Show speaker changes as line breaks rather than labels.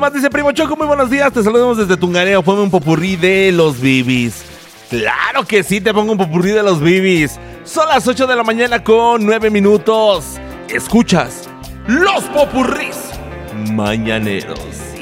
más, dice Primo Choco, muy buenos días, te saludamos desde Tungareo, ponme un popurrí de los Bibis. Claro que sí, te pongo un popurrí de los Bibis. Son las 8 de la mañana con 9 minutos. Escuchas los popurrís mañaneros.